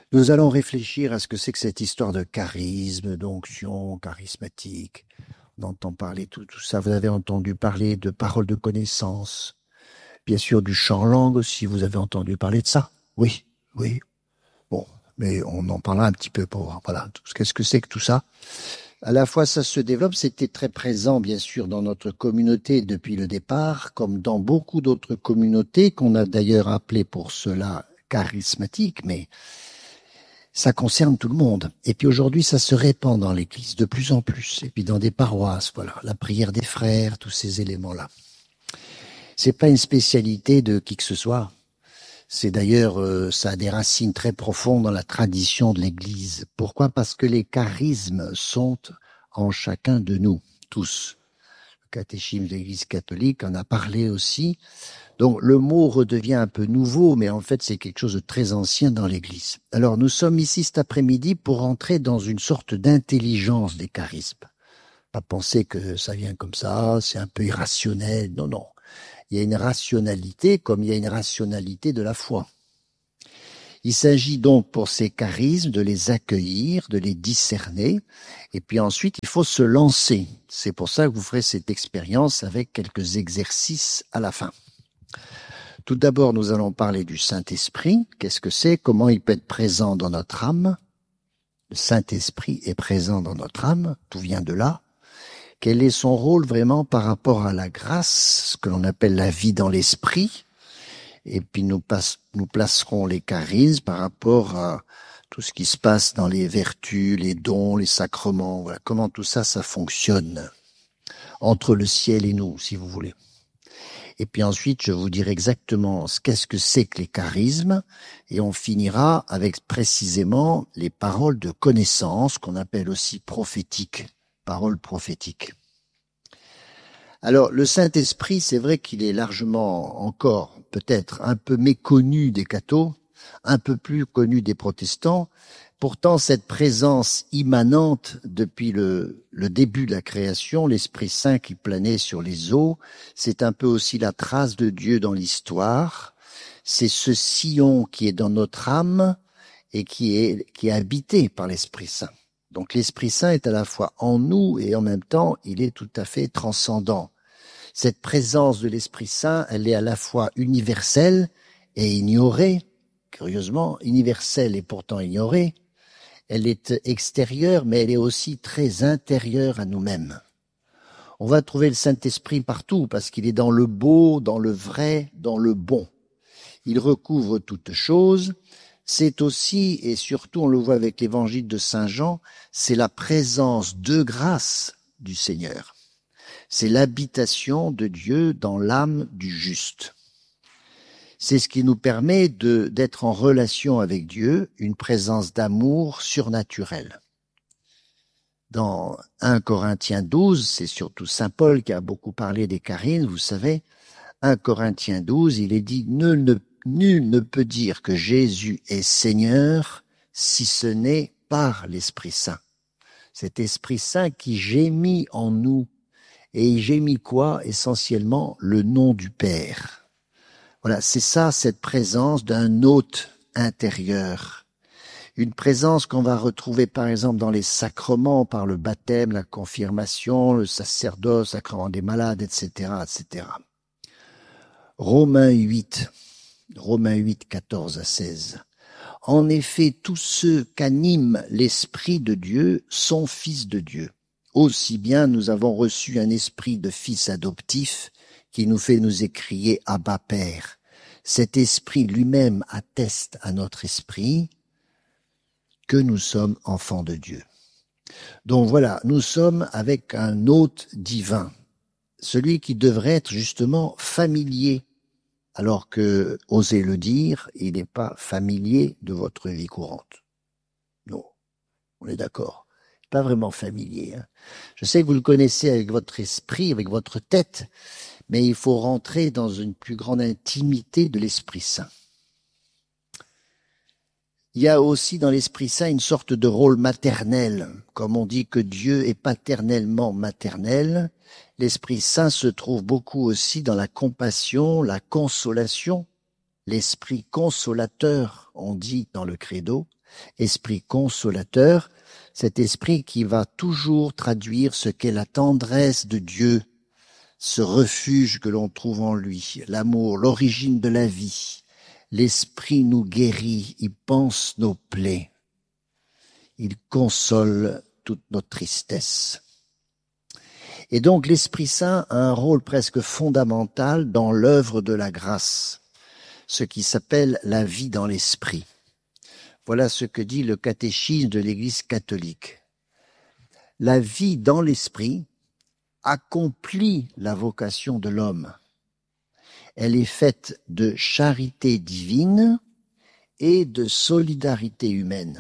Nous allons réfléchir à ce que c'est que cette histoire de charisme, d'onction charismatique. On entend parler tout ça. Vous avez entendu parler de paroles de connaissance. Bien sûr, du chant langue aussi. Vous avez entendu parler de ça? Oui, oui. Bon, mais on en parlera un petit peu pour voir. Voilà. Qu'est-ce que c'est que tout ça? À la fois, ça se développe. C'était très présent, bien sûr, dans notre communauté depuis le départ, comme dans beaucoup d'autres communautés qu'on a d'ailleurs appelées pour cela charismatiques, mais ça concerne tout le monde. Et puis aujourd'hui, ça se répand dans l'Église de plus en plus. Et puis dans des paroisses, voilà, la prière des frères, tous ces éléments-là. C'est pas une spécialité de qui que ce soit. C'est d'ailleurs, ça a des racines très profondes dans la tradition de l'Église. Pourquoi? Parce que les charismes sont en chacun de nous, tous. Le catéchisme de l'Église catholique en a parlé aussi. Donc le mot redevient un peu nouveau, mais en fait c'est quelque chose de très ancien dans l'Église. Alors nous sommes ici cet après-midi pour entrer dans une sorte d'intelligence des charismes. Pas penser que ça vient comme ça, c'est un peu irrationnel. Non, non. Il y a une rationalité comme il y a une rationalité de la foi. Il s'agit donc pour ces charismes de les accueillir, de les discerner, et puis ensuite il faut se lancer. C'est pour ça que vous ferez cette expérience avec quelques exercices à la fin. Tout d'abord, nous allons parler du Saint-Esprit. Qu'est-ce que c'est? Comment il peut être présent dans notre âme? Le Saint-Esprit est présent dans notre âme. Tout vient de là. Quel est son rôle vraiment par rapport à la grâce, ce que l'on appelle la vie dans l'esprit? Et puis nous placerons les charismes par rapport à tout ce qui se passe dans les vertus, les dons, les sacrements. Voilà comment tout ça, ça fonctionne entre le ciel et nous, si vous voulez. Et puis ensuite, je vous dirai exactement qu'est-ce que c'est que les charismes, et on finira avec précisément les paroles de connaissance, qu'on appelle aussi prophétiques, paroles prophétiques. Alors, le Saint-Esprit, c'est vrai qu'il est largement encore, peut-être, un peu méconnu des cathos, un peu plus connu des protestants. Pourtant, cette présence immanente depuis le début de la création, l'Esprit Saint qui planait sur les eaux, c'est un peu aussi la trace de Dieu dans l'histoire. C'est ce sillon qui est dans notre âme et qui est habité par l'Esprit Saint. Donc l'Esprit Saint est à la fois en nous et en même temps, il est tout à fait transcendant. Cette présence de l'Esprit Saint, elle est à la fois universelle et ignorée. Curieusement, universelle et pourtant ignorée. Elle est extérieure, mais elle est aussi très intérieure à nous-mêmes. On va trouver le Saint-Esprit partout, parce qu'il est dans le beau, dans le vrai, dans le bon. Il recouvre toutes choses. C'est aussi, et surtout on le voit avec l'évangile de Saint Jean, c'est la présence de grâce du Seigneur. C'est l'habitation de Dieu dans l'âme du juste. C'est ce qui nous permet d'être en relation avec Dieu, une présence d'amour surnaturelle. Dans 1 Corinthiens 12, c'est surtout Saint Paul qui a beaucoup parlé des charismes, vous savez, 1 Corinthiens 12, il est dit « Nul ne peut dire que Jésus est Seigneur si ce n'est par l'Esprit Saint. » Cet Esprit Saint qui gémit en nous. Et il gémit quoi? Essentiellement le nom du Père. Voilà, c'est ça, cette présence d'un hôte intérieur. Une présence qu'on va retrouver par exemple dans les sacrements, par le baptême, la confirmation, le sacerdoce, le sacrement des malades, etc., etc. Romains 8, 14 à 16. En effet, tous ceux qu'anime l'Esprit de Dieu sont fils de Dieu. Aussi bien nous avons reçu un esprit de fils adoptif qui nous fait nous écrier Abba Père. Cet esprit lui-même atteste à notre esprit que nous sommes enfants de Dieu. Donc voilà, nous sommes avec un hôte divin, celui qui devrait être justement familier, alors que, osez le dire, il n'est pas familier de votre vie courante. Non, on est d'accord. Pas vraiment familier. Hein. Je sais que vous le connaissez avec votre esprit, avec votre tête, mais il faut rentrer dans une plus grande intimité de l'Esprit Saint. Il y a aussi dans l'Esprit Saint une sorte de rôle maternel. Comme on dit que Dieu est paternellement maternel, l'Esprit Saint se trouve beaucoup aussi dans la compassion, la consolation, l'Esprit consolateur, on dit dans le credo, esprit consolateur, cet esprit qui va toujours traduire ce qu'est la tendresse de Dieu, ce refuge que l'on trouve en lui, l'amour, l'origine de la vie. L'esprit nous guérit, il panse nos plaies, il console toute notre tristesse. Et donc l'Esprit Saint a un rôle presque fondamental dans l'œuvre de la grâce, ce qui s'appelle la vie dans l'esprit. Voilà ce que dit le catéchisme de l'Église catholique. La vie dans l'esprit accomplit la vocation de l'homme. Elle est faite de charité divine et de solidarité humaine.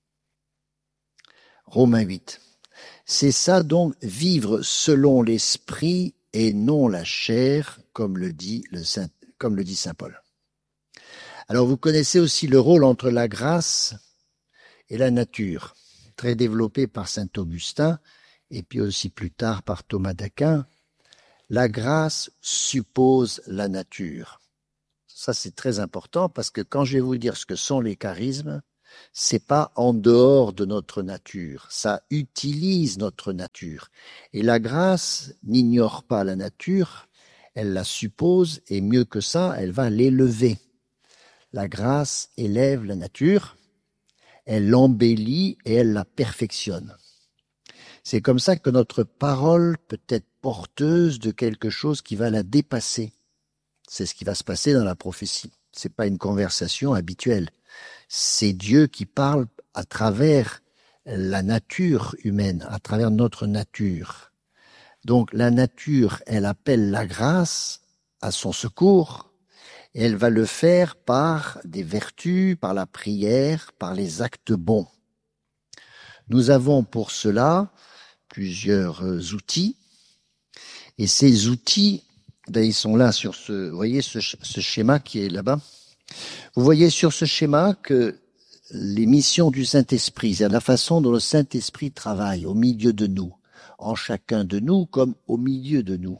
Romains 8. C'est ça donc, vivre selon l'esprit et non la chair, comme le dit saint Paul. Alors vous connaissez aussi le rôle entre la grâce et la nature, très développé par saint Augustin et puis aussi plus tard par Thomas d'Aquin. La grâce suppose la nature. Ça c'est très important parce que quand je vais vous dire ce que sont les charismes, c'est pas en dehors de notre nature, ça utilise notre nature. Et la grâce n'ignore pas la nature, elle la suppose et mieux que ça, elle va l'élever. La grâce élève la nature, elle l'embellit et elle la perfectionne. C'est comme ça que notre parole peut être porteuse de quelque chose qui va la dépasser. C'est ce qui va se passer dans la prophétie. C'est pas une conversation habituelle. C'est Dieu qui parle à travers la nature humaine, à travers notre nature. Donc la nature, elle appelle la grâce à son secours, et elle va le faire par des vertus, par la prière, par les actes bons. Nous avons pour cela plusieurs outils, et ces outils, ils sont là sur vous voyez ce schéma qui est là-bas. Vous voyez sur ce schéma que les missions du Saint-Esprit, c'est la façon dont le Saint-Esprit travaille au milieu de nous, en chacun de nous comme au milieu de nous.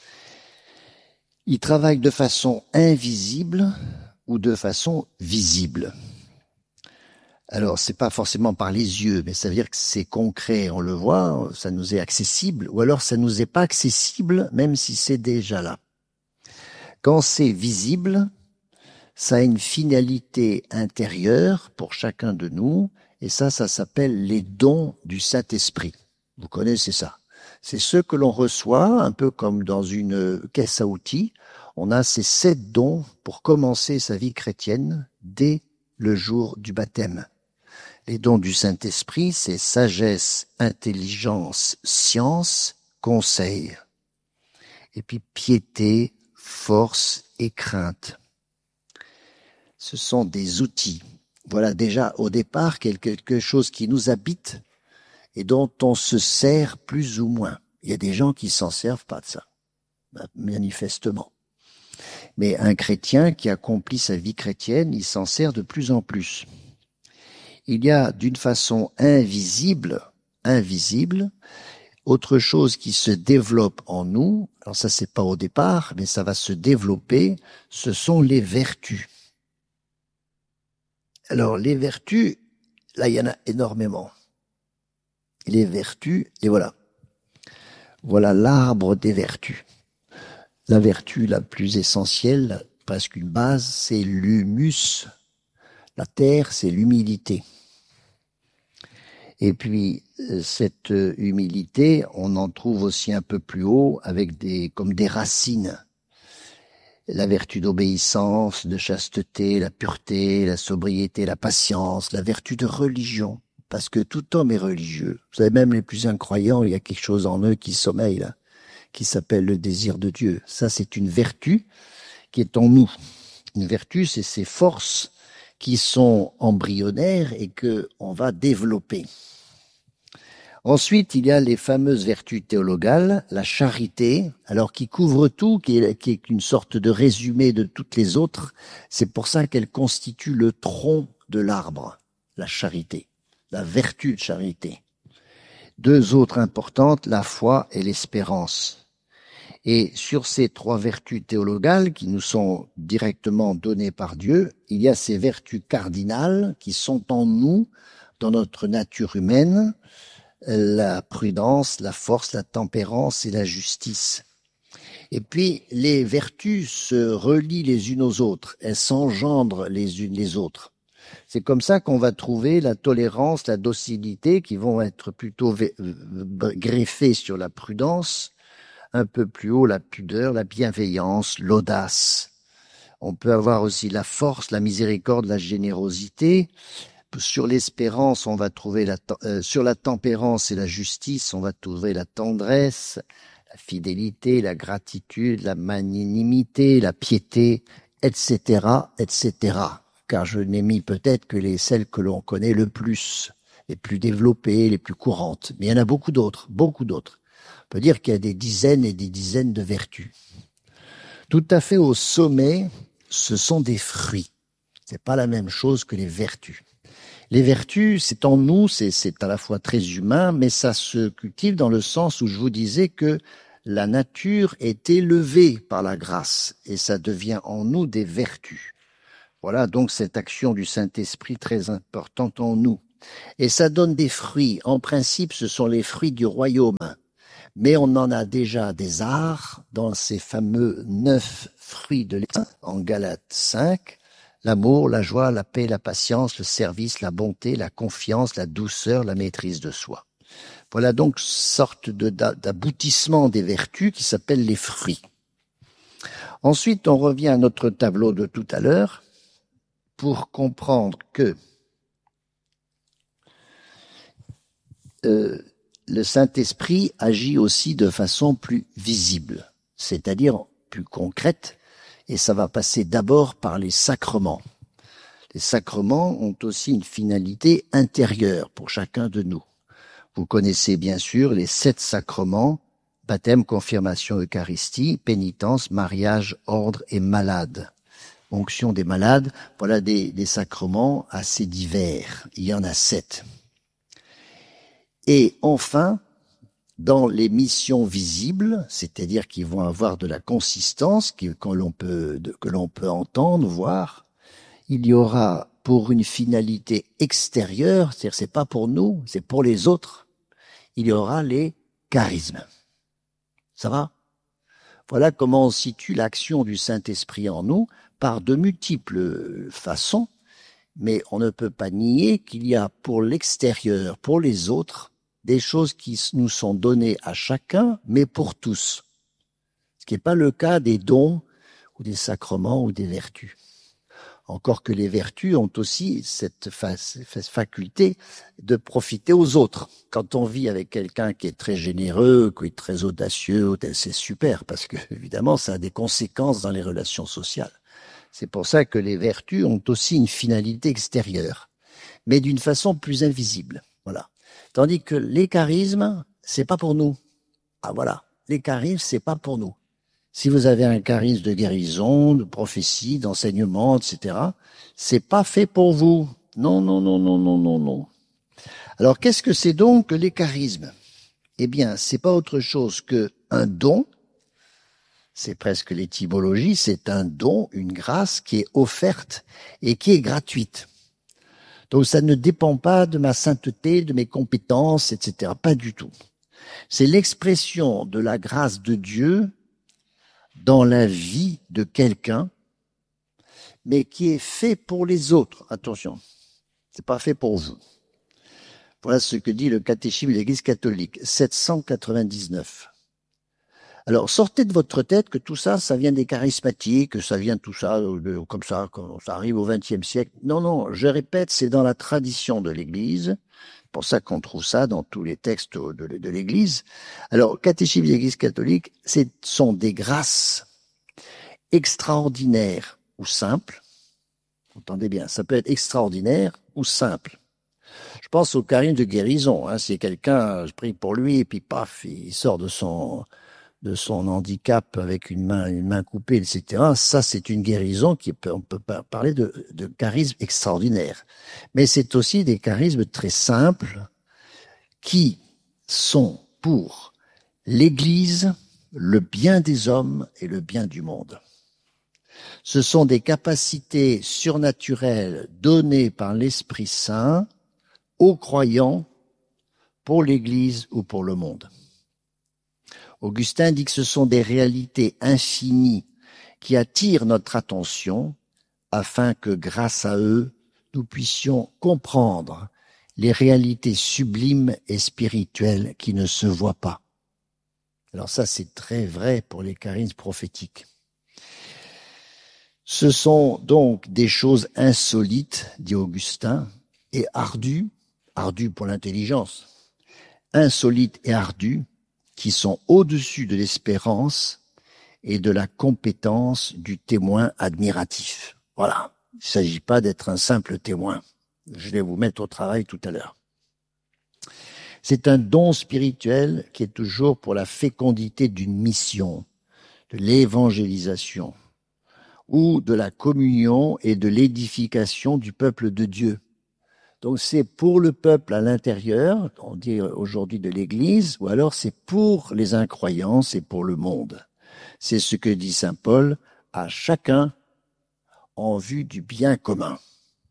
Il travaille de façon invisible ou de façon visible. Alors, c'est pas forcément par les yeux, mais ça veut dire que c'est concret, on le voit, ça nous est accessible, ou alors ça nous est pas accessible, même si c'est déjà là. Quand c'est visible, ça a une finalité intérieure pour chacun de nous, et ça s'appelle les dons du Saint-Esprit. Vous connaissez ça. C'est ceux que l'on reçoit, un peu comme dans une caisse à outils. On a ces 7 dons pour commencer sa vie chrétienne dès le jour du baptême. Les dons du Saint-Esprit, c'est sagesse, intelligence, science, conseil. Et puis piété, force et crainte. Ce sont des outils. Voilà déjà au départ quelque chose qui nous habite et dont on se sert plus ou moins. Il y a des gens qui s'en servent pas de ça, manifestement. Mais un chrétien qui accomplit sa vie chrétienne, il s'en sert de plus en plus. Il y a d'une façon invisible, autre chose qui se développe en nous. Alors ça, c'est pas au départ, mais ça va se développer. Ce sont les vertus. Alors, les vertus, là, il y en a énormément. Les vertus, et voilà. Voilà l'arbre des vertus. La vertu la plus essentielle, presque une base, c'est l'humus. La terre, c'est l'humilité. Et puis, cette humilité, on en trouve aussi un peu plus haut avec comme des racines. La vertu d'obéissance, de chasteté, la pureté, la sobriété, la patience, la vertu de religion. Parce que tout homme est religieux. Vous savez, même les plus incroyants, il y a quelque chose en eux qui sommeille, là, qui s'appelle le désir de Dieu. Ça, c'est une vertu qui est en nous. Une vertu, c'est ces forces qui sont embryonnaires et que on va développer. Ensuite, il y a les fameuses vertus théologales, la charité, alors qui couvre tout, qui est une sorte de résumé de toutes les autres. C'est pour ça qu'elle constitue le tronc de l'arbre, la charité, la vertu de charité. 2 autres importantes, la foi et l'espérance. Et sur ces 3 vertus théologales qui nous sont directement données par Dieu, il y a ces vertus cardinales qui sont en nous, dans notre nature humaine, la prudence, la force, la tempérance et la justice. Et puis, les vertus se relient les unes aux autres, elles s'engendrent les unes les autres. C'est comme ça qu'on va trouver la tolérance, la docilité, qui vont être plutôt greffées sur la prudence, un peu plus haut la pudeur, la bienveillance, l'audace. On peut avoir aussi la force, la miséricorde, la générosité. Sur l'espérance, on va trouver sur la tempérance et la justice, on va trouver la tendresse, la fidélité, la gratitude, la magnanimité, la piété, etc., etc. Car je n'ai mis peut-être que celles que l'on connaît le plus, les plus développées, les plus courantes. Mais il y en a beaucoup d'autres, beaucoup d'autres. On peut dire qu'il y a des dizaines et des dizaines de vertus. Tout à fait au sommet, ce sont des fruits. C'est pas la même chose que les vertus. Les vertus, c'est en nous, c'est à la fois très humain, mais ça se cultive dans le sens où je vous disais que la nature est élevée par la grâce et ça devient en nous des vertus. Voilà donc cette action du Saint-Esprit très importante en nous. Et ça donne des fruits. En principe, ce sont les fruits du royaume. Mais on en a déjà des arts dans ces fameux 9 fruits de l'Esprit en Galates 5. L'amour, la joie, la paix, la patience, le service, la bonté, la confiance, la douceur, la maîtrise de soi. Voilà donc sorte d'aboutissement des vertus qui s'appellent les fruits. Ensuite, on revient à notre tableau de tout à l'heure pour comprendre que le Saint-Esprit agit aussi de façon plus visible, c'est-à-dire plus concrète, et ça va passer d'abord par les sacrements. Les sacrements ont aussi une finalité intérieure pour chacun de nous. Vous connaissez bien sûr les 7 sacrements, baptême, confirmation, Eucharistie, pénitence, mariage, ordre et malade. Onction des malades, voilà des sacrements assez divers. Il y en a 7. Et enfin, dans les missions visibles, c'est-à-dire qui vont avoir de la consistance, que l'on peut entendre, voir, il y aura pour une finalité extérieure, c'est-à-dire c'est pas pour nous, c'est pour les autres, il y aura les charismes. Ça va? Voilà comment on situe l'action du Saint-Esprit en nous par de multiples façons, mais on ne peut pas nier qu'il y a pour l'extérieur, pour les autres, des choses qui nous sont données à chacun, mais pour tous. Ce qui n'est pas le cas des dons ou des sacrements ou des vertus. Encore que les vertus ont aussi cette faculté de profiter aux autres. Quand on vit avec quelqu'un qui est très généreux, qui est très audacieux, c'est super, parce que évidemment, ça a des conséquences dans les relations sociales. C'est pour ça que les vertus ont aussi une finalité extérieure, mais d'une façon plus invisible. Voilà. Tandis que les charismes, c'est pas pour nous. Ah voilà, les charismes, c'est pas pour nous. Si vous avez un charisme de guérison, de prophétie, d'enseignement, etc., c'est pas fait pour vous. Non, non, non, non, non, non, non. Alors, qu'est-ce que c'est donc que les charismes? Eh bien, c'est pas autre chose que un don. C'est presque l'étymologie, c'est un don, une grâce qui est offerte et qui est gratuite. Donc ça ne dépend pas de ma sainteté, de mes compétences, etc. Pas du tout. C'est l'expression de la grâce de Dieu dans la vie de quelqu'un, mais qui est fait pour les autres. Attention, c'est pas fait pour vous. Voilà ce que dit le catéchisme de l'Église catholique, 799. Alors, sortez de votre tête que tout ça, ça vient des charismatiques, que ça vient tout ça, comme ça arrive au XXe siècle. Non, non, je répète, c'est dans la tradition de l'Église. C'est pour ça qu'on trouve ça dans tous les textes de l'Église. Alors, catéchisme de l'Église catholique, ce sont des grâces extraordinaires ou simples. Entendez bien, ça peut être extraordinaire ou simple. Je pense au charisme de guérison. C'est quelqu'un, je prie pour lui, et puis paf, il sort de son handicap avec une main coupée, etc. Ça, c'est une guérison on peut parler de charisme extraordinaire. Mais c'est aussi des charismes très simples qui sont pour l'Église le bien des hommes et le bien du monde. Ce sont des capacités surnaturelles données par l'Esprit Saint aux croyants pour l'Église ou pour le monde. Augustin dit que ce sont des réalités infinies qui attirent notre attention afin que grâce à eux, nous puissions comprendre les réalités sublimes et spirituelles qui ne se voient pas. Alors ça, c'est très vrai pour les charismes prophétiques. Ce sont donc des choses insolites, dit Augustin, et ardues pour l'intelligence, insolites et ardues, qui sont au-dessus de l'espérance et de la compétence du témoin admiratif. Voilà, il ne s'agit pas d'être un simple témoin. Je vais vous mettre au travail tout à l'heure. C'est un don spirituel qui est toujours pour la fécondité d'une mission, de l'évangélisation, ou de la communion et de l'édification du peuple de Dieu. Donc c'est pour le peuple à l'intérieur, on dit aujourd'hui de l'Église, ou alors c'est pour les incroyants, c'est pour le monde. C'est ce que dit saint Paul à chacun en vue du bien commun.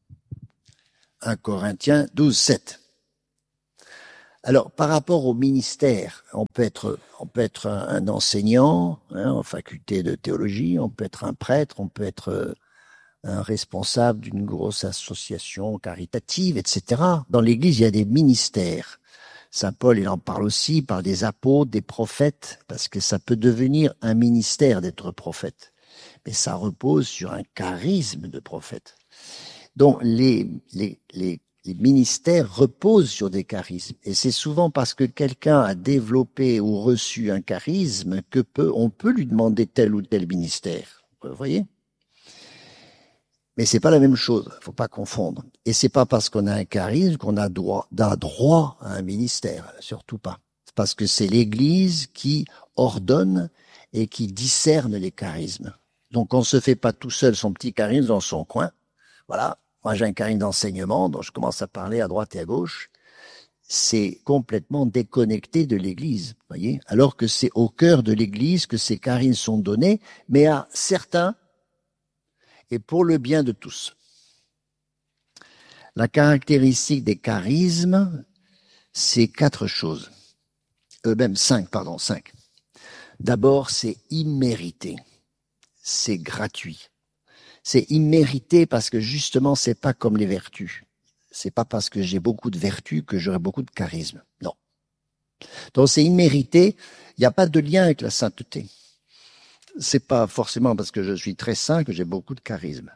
1 Corinthiens 12, 7. Alors, par rapport au ministère, on peut être un enseignant en faculté de théologie, on peut être un prêtre, on peut être un responsable d'une grosse association caritative, etc. Dans l'Église, il y a des ministères. Saint Paul, il en parle aussi, il parle des apôtres, des prophètes, parce que ça peut devenir un ministère d'être prophète. Mais ça repose sur un charisme de prophète. Donc, les ministères reposent sur des charismes. Et c'est souvent parce que quelqu'un a développé ou reçu un charisme on peut lui demander tel ou tel ministère. Vous voyez? Mais c'est pas la même chose. Faut pas confondre. Et c'est pas parce qu'on a un charisme qu'on a droit à un ministère. Surtout pas. C'est parce que c'est l'Église qui ordonne et qui discerne les charismes. Donc, on se fait pas tout seul son petit charisme dans son coin. Voilà. Moi, j'ai un charisme d'enseignement dont je commence à parler à droite et à gauche. C'est complètement déconnecté de l'Église, voyez. Alors que c'est au cœur de l'Église que ces charismes sont donnés, mais à certains et pour le bien de tous. La caractéristique des charismes, c'est 4 choses. Même 5. D'abord, c'est immérité. C'est gratuit. C'est immérité parce que justement, c'est pas comme les vertus. C'est pas parce que j'ai beaucoup de vertus que j'aurai beaucoup de charisme. Non. Donc c'est immérité. Il n'y a pas de lien avec la sainteté. C'est pas forcément parce que je suis très saint que j'ai beaucoup de charisme.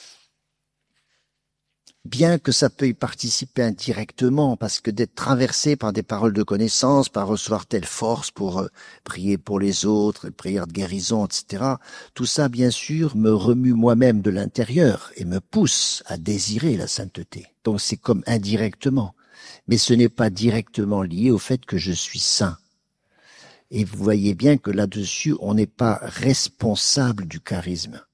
Bien que ça peut y participer indirectement, parce que d'être traversé par des paroles de connaissance, par recevoir telle force pour prier pour les autres, prière de guérison, etc., tout ça, bien sûr, me remue moi-même de l'intérieur et me pousse à désirer la sainteté. Donc c'est comme indirectement. Mais ce n'est pas directement lié au fait que je suis saint. Et vous voyez bien que là-dessus, on n'est pas responsable du charisme.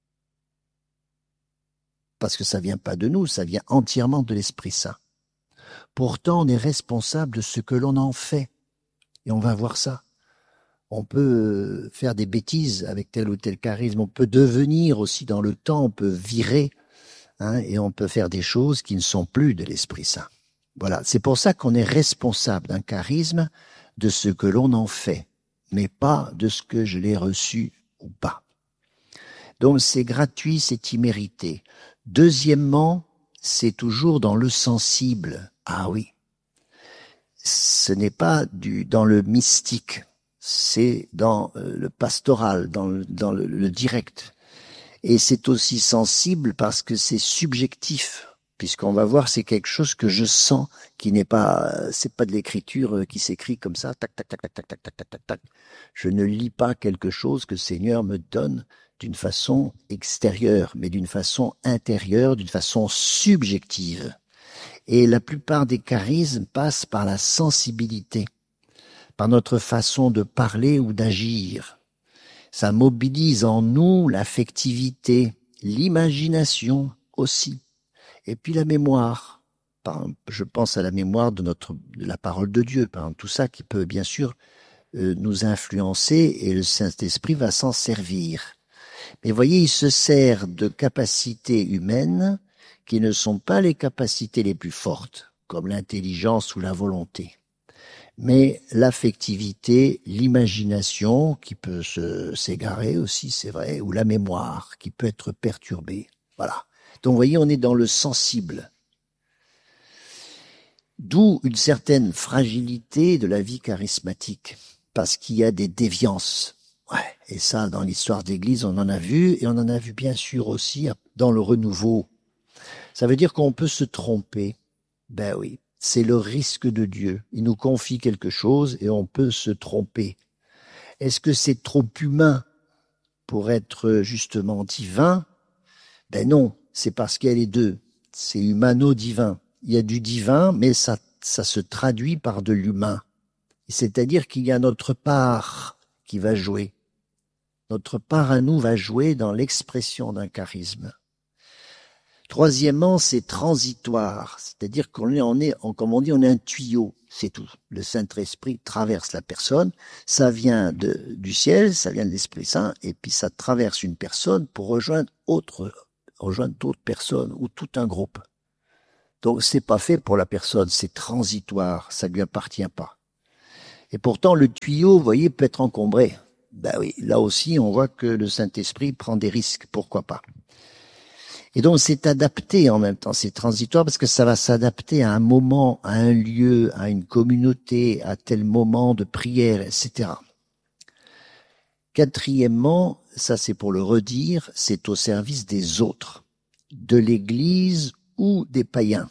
Parce que ça vient pas de nous, ça vient entièrement de l'Esprit Saint. Pourtant, on est responsable de ce que l'on en fait. Et on va voir ça. On peut faire des bêtises avec tel ou tel charisme. On peut devenir aussi dans le temps, on peut virer, et on peut faire des choses qui ne sont plus de l'Esprit Saint. Voilà. C'est pour ça qu'on est responsable d'un charisme, de ce que l'on en fait, mais pas de ce que je l'ai reçu ou pas. Donc c'est gratuit, c'est immérité. Deuxièmement, c'est toujours dans le sensible. Ah oui. Ce n'est pas dans le mystique, c'est dans le pastoral, dans le direct. Et c'est aussi sensible parce que c'est subjectif, puisqu'on va voir c'est quelque chose que je sens, qui n'est pas, c'est pas de l'écriture qui s'écrit comme ça, tac, tac, tac, tac, tac, tac, tac, tac, tac, tac. Je ne lis pas quelque chose que le Seigneur me donne d'une façon extérieure, mais d'une façon intérieure, d'une façon subjective. Et la plupart des charismes passent par la sensibilité, par notre façon de parler ou d'agir. Ça mobilise en nous l'affectivité, l'imagination aussi, et puis la mémoire. Je pense à la mémoire de la parole de Dieu, par exemple, tout ça qui peut bien sûr nous influencer et le Saint-Esprit va s'en servir. Mais voyez, il se sert de capacités humaines qui ne sont pas les capacités les plus fortes, comme l'intelligence ou la volonté. Mais l'affectivité, l'imagination, qui peut s'égarer aussi, c'est vrai, ou la mémoire, qui peut être perturbée. Voilà. Donc, vous voyez, on est dans le sensible. D'où une certaine fragilité de la vie charismatique, parce qu'il y a des déviances. Ouais. Et ça, dans l'histoire d'Église, on en a vu, et on en a vu bien sûr aussi dans le renouveau. Ça veut dire qu'on peut se tromper. Ben oui. C'est le risque de Dieu. Il nous confie quelque chose et on peut se tromper. Est-ce que c'est trop humain pour être justement divin? Ben non, c'est parce qu'il y a les deux. C'est humano-divin. Il y a du divin, mais ça se traduit par de l'humain. C'est-à-dire qu'il y a notre part qui va jouer. Notre part à nous va jouer dans l'expression d'un charisme. Troisièmement, c'est transitoire, c'est-à-dire comme on dit, on est un tuyau, c'est tout. Le Saint-Esprit traverse la personne, ça vient du ciel, ça vient de l'Esprit Saint, et puis ça traverse une personne pour rejoindre d'autres personnes ou tout un groupe. Donc c'est pas fait pour la personne, c'est transitoire, ça lui appartient pas. Et pourtant le tuyau, vous voyez, peut être encombré. Ben oui, là aussi on voit que le Saint-Esprit prend des risques, pourquoi pas. Et donc c'est adapté en même temps, c'est transitoire parce que ça va s'adapter à un moment, à un lieu, à une communauté, à tel moment de prière, etc. Quatrièmement, ça c'est pour le redire, c'est au service des autres, de l'Église ou des païens.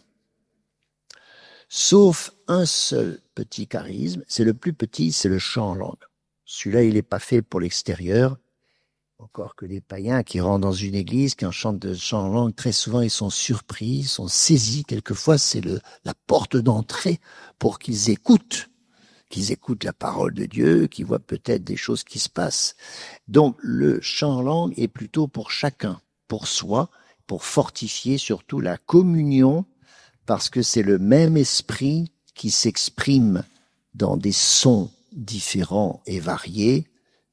Sauf un seul petit charisme, c'est le plus petit, c'est le chant en langue. Celui-là, il n'est pas fait pour l'extérieur. Encore que les païens qui rentrent dans une église, qui en chantent de chant en langue, très souvent ils sont surpris, ils sont saisis. Quelquefois, c'est la porte d'entrée pour qu'ils écoutent la parole de Dieu, qu'ils voient peut-être des choses qui se passent. Donc, le chant en langue est plutôt pour chacun, pour soi, pour fortifier surtout la communion, parce que c'est le même esprit qui s'exprime dans des sons différents et variés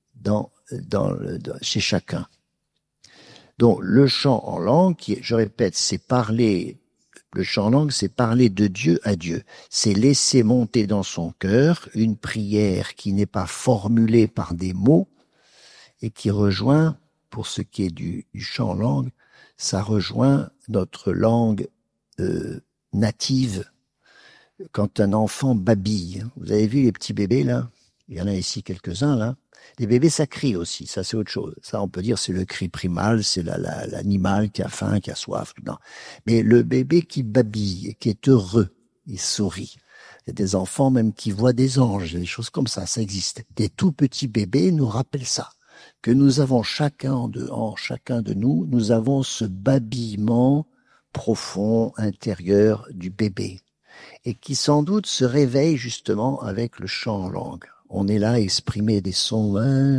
chez chacun. Donc, le chant en langue, je répète, le chant en langue, c'est parler de Dieu à Dieu. C'est laisser monter dans son cœur une prière qui n'est pas formulée par des mots et qui rejoint, pour ce qui est du chant en langue, ça rejoint notre langue native. Quand un enfant babille, vous avez vu les petits bébés là? Il y en a ici quelques-uns là. Les bébés, ça crie aussi, ça c'est autre chose. Ça, on peut dire, c'est le cri primal, c'est l'animal qui a faim, qui a soif. Non. Mais le bébé qui babille, qui est heureux, il sourit. Il y a des enfants même qui voient des anges, des choses comme ça existe. Des tout petits bébés nous rappellent ça, que nous avons chacun de nous, nous avons ce babillement profond, intérieur du bébé, et qui sans doute se réveille justement avec le chant en langue. On est là à exprimer des sons.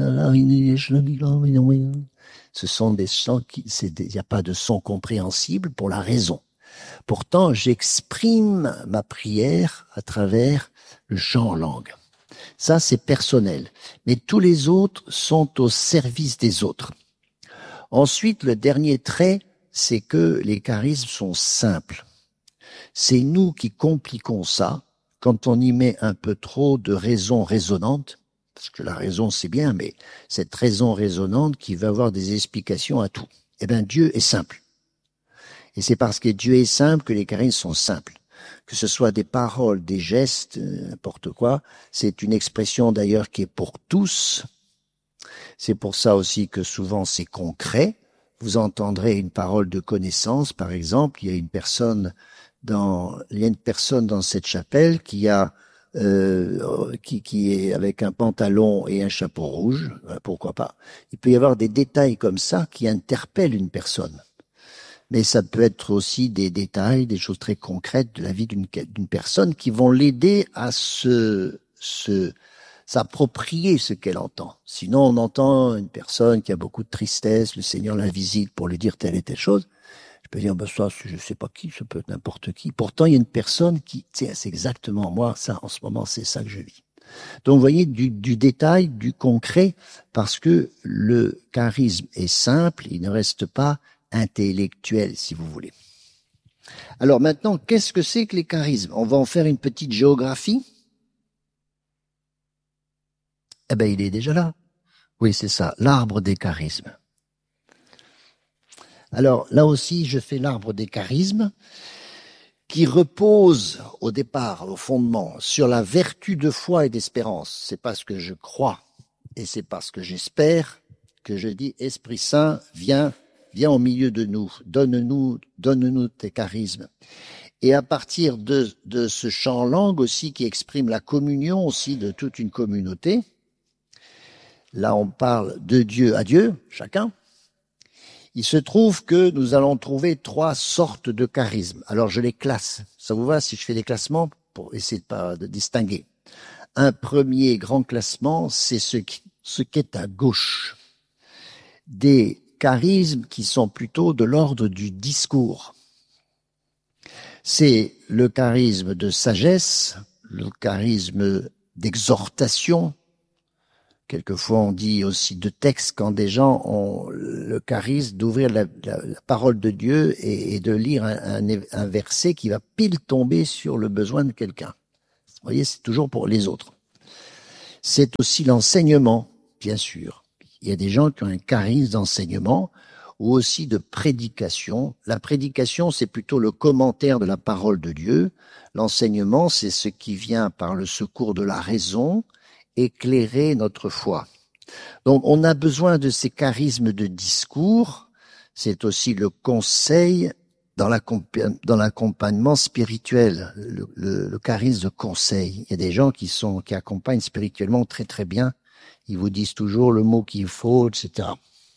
Ce sont des sons il n'y a pas de son compréhensible pour la raison. Pourtant, j'exprime ma prière à travers le chant en langue. Ça, c'est personnel. Mais tous les autres sont au service des autres. Ensuite, le dernier trait, c'est que les charismes sont simples. C'est nous qui compliquons ça quand on y met un peu trop de raison résonante, parce que la raison c'est bien, mais cette raison résonante qui va avoir des explications à tout. Eh bien, Dieu est simple. Et c'est parce que Dieu est simple que les charismes sont simples. Que ce soit des paroles, des gestes, n'importe quoi, c'est une expression d'ailleurs qui est pour tous. C'est pour ça aussi que souvent c'est concret. Vous entendrez une parole de connaissance, par exemple, il y a une personne dans cette chapelle qui est avec un pantalon et un chapeau rouge, pourquoi pas. Il peut y avoir des détails comme ça qui interpellent une personne. Mais ça peut être aussi des détails, des choses très concrètes de la vie d'une personne qui vont l'aider à s'approprier ce qu'elle entend. Sinon, on entend une personne qui a beaucoup de tristesse, le Seigneur la visite pour lui dire telle et telle chose. Je peux dire, ça, je sais pas qui, ça peut être n'importe qui. Pourtant, il y a une personne qui, c'est exactement moi, ça, en ce moment, c'est ça que je vis. Donc, vous voyez, du détail, du concret, parce que le charisme est simple, il ne reste pas intellectuel, si vous voulez. Alors maintenant, qu'est-ce que c'est que les charismes? On va en faire une petite géographie. Eh ben, il est déjà là. Oui, c'est ça, l'arbre des charismes. Alors là aussi, je fais l'arbre des charismes qui repose au départ, au fondement, sur la vertu de foi et d'espérance. C'est parce que je crois et c'est parce que j'espère que je dis Esprit Saint, viens au milieu de nous, donne-nous tes charismes. Et à partir de ce champ langue aussi qui exprime la communion aussi de toute une communauté, là on parle de Dieu à Dieu, chacun, il se trouve que nous allons trouver 3 sortes de charismes. Alors je les classe. Ça vous va si je fais des classements pour essayer de distinguer? Un premier grand classement, c'est ce qui est à gauche. Des charismes qui sont plutôt de l'ordre du discours. C'est le charisme de sagesse, le charisme d'exhortation. Quelquefois, on dit aussi de texte quand des gens ont le charisme d'ouvrir la parole de Dieu et de lire un verset qui va pile tomber sur le besoin de quelqu'un. Vous voyez, c'est toujours pour les autres. C'est aussi l'enseignement, bien sûr. Il y a des gens qui ont un charisme d'enseignement ou aussi de prédication. La prédication, c'est plutôt le commentaire de la parole de Dieu. L'enseignement, c'est ce qui vient par le secours de la raison, éclairer notre foi. Donc, on a besoin de ces charismes de discours. C'est aussi le conseil dans l'accompagnement spirituel, le charisme de conseil. Il y a des gens qui accompagnent spirituellement très très bien. Ils vous disent toujours le mot qu'il faut, etc.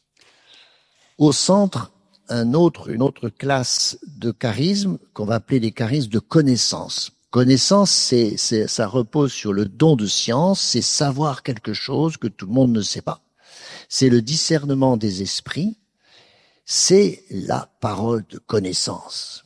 Au centre, une autre classe de charisme qu'on va appeler les charismes de connaissance. Connaissance, ça repose sur le don de science, c'est savoir quelque chose que tout le monde ne sait pas. C'est le discernement des esprits, c'est la parole de connaissance,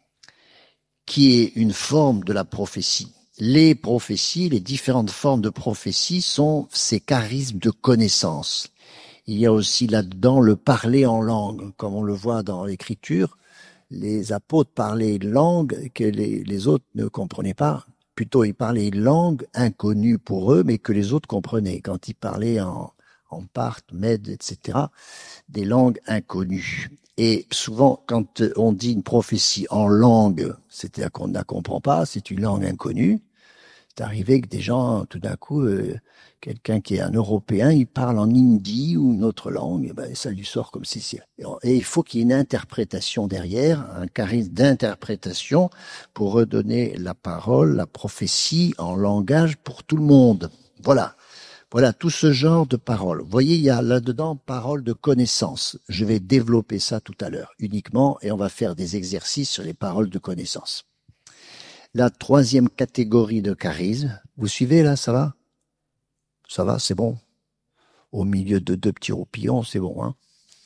qui est une forme de la prophétie. Les prophéties, les différentes formes de prophétie sont ces charismes de connaissance. Il y a aussi là-dedans le parler en langue, comme on le voit dans l'Écriture. Les apôtres parlaient une langue que les autres ne comprenaient pas. Plutôt, ils parlaient une langue inconnue pour eux, mais que les autres comprenaient. Quand ils parlaient en parthe, mède, etc., des langues inconnues. Et souvent, quand on dit une prophétie en langue, c'est-à-dire qu'on ne la comprend pas, c'est une langue inconnue. C'est arrivé que des gens, tout d'un coup, quelqu'un qui est un Européen, il parle en hindi ou une autre langue, et ben, ça lui sort comme ceci. Et il faut qu'il y ait une interprétation derrière, un charisme d'interprétation pour redonner la parole, la prophétie en langage pour tout le monde. Voilà. Voilà tout ce genre de paroles. Vous voyez, il y a là-dedans parole de connaissance. Je vais développer ça tout à l'heure uniquement et on va faire des exercices sur les paroles de connaissance. La troisième catégorie de charisme, vous suivez là, ça va? Ça va, c'est bon? Au milieu de 2 petits roupillons, c'est bon, hein?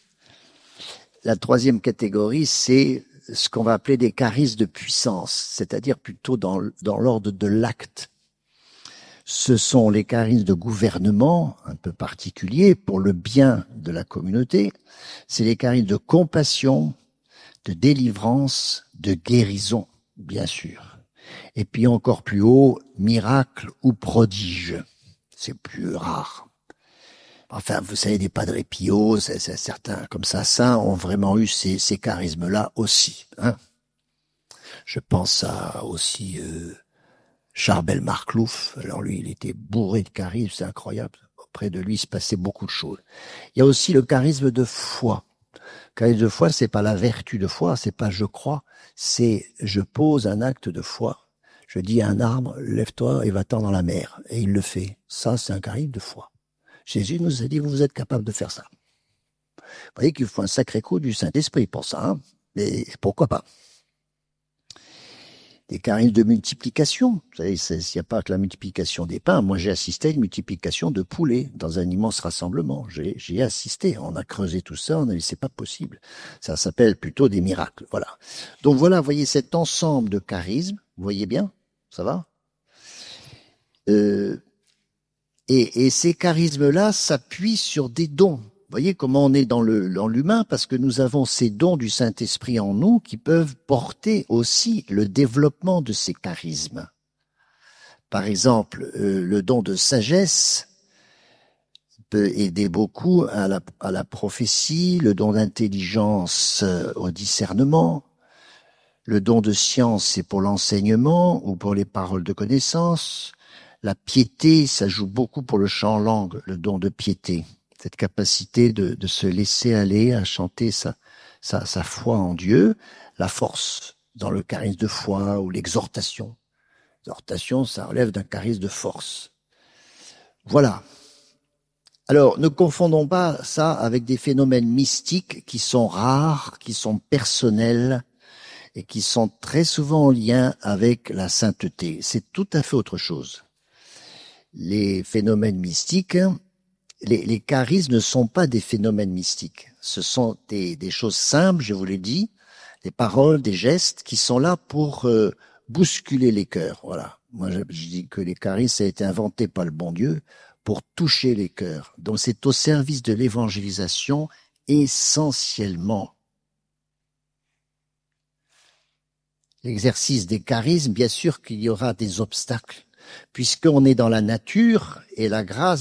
La troisième catégorie, c'est ce qu'on va appeler des charismes de puissance, c'est-à-dire plutôt dans l'ordre de l'acte. Ce sont les charismes de gouvernement, un peu particuliers, pour le bien de la communauté. C'est les charismes de compassion, de délivrance, de guérison, bien sûr. Et puis encore plus haut, miracle ou prodige. C'est plus rare. Enfin, vous savez, des Padre Pio, certains comme ça, saints, ont vraiment eu ces charismes-là aussi. Hein. Je pense à aussi Charbel Marclouf. Alors lui, il était bourré de charisme, c'est incroyable. Auprès de lui, il se passait beaucoup de choses. Il y a aussi le charisme de foi. Le charisme de foi, c'est pas la vertu de foi, c'est pas je crois, c'est je pose un acte de foi. Je dis à un arbre, lève-toi et va-t'en dans la mer. Et il le fait. Ça, c'est un charisme de foi. Jésus nous a dit, vous êtes capable de faire ça. Vous voyez qu'il faut un sacré coup du Saint-Esprit pour ça. Hein, mais pourquoi pas? Des charismes de multiplication. Vous savez, il n'y a pas que la multiplication des pains. Moi, j'ai assisté à une multiplication de poulets dans un immense rassemblement. J'ai assisté. On a creusé tout ça. On a dit, c'est pas possible. Ça s'appelle plutôt des miracles. Voilà. Donc voilà, vous voyez cet ensemble de charismes. Vous voyez bien? Ça va? Et ces charismes-là s'appuient sur des dons. Vous voyez comment on est dans l'humain, parce que nous avons ces dons du Saint-Esprit en nous qui peuvent porter aussi le développement de ces charismes. Par exemple, le don de sagesse peut aider beaucoup à la prophétie, le don d'intelligence au discernement, le don de science c'est pour l'enseignement ou pour les paroles de connaissance. La piété, ça joue beaucoup pour le chant en langue, le don de piété. Cette capacité de se laisser aller à chanter sa foi en Dieu. La force, dans le charisme de foi ou l'exhortation. L'exhortation, ça relève d'un charisme de force. Voilà. Alors, ne confondons pas ça avec des phénomènes mystiques qui sont rares, qui sont personnels et qui sont très souvent en lien avec la sainteté. C'est tout à fait autre chose. Les phénomènes mystiques, les charismes ne sont pas des phénomènes mystiques. Ce sont des choses simples, je vous l'ai dit, des paroles, des gestes qui sont là pour bousculer les cœurs. Voilà. Moi, je dis que les charismes, ça a été inventé par le bon Dieu pour toucher les cœurs. Donc, c'est au service de l'évangélisation essentiellement. L'exercice des charismes, bien sûr qu'il y aura des obstacles, puisqu'on est dans la nature et la grâce